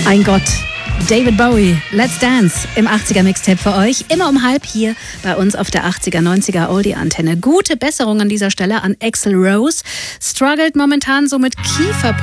Ein Gott. David Bowie, Let's Dance im 80er Mixtape für euch. Immer um 12 hier bei uns auf der 80er, 90er Oldie-Antenne. Gute Besserung an dieser Stelle an Axl Rose. Struggelt momentan so mit Kiefer.